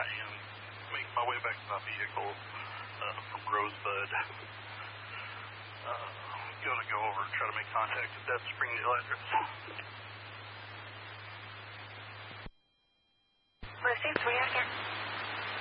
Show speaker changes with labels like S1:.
S1: I am making my way back to my vehicle from Rosebud. Going to go over and try to make contact with that Springdale address.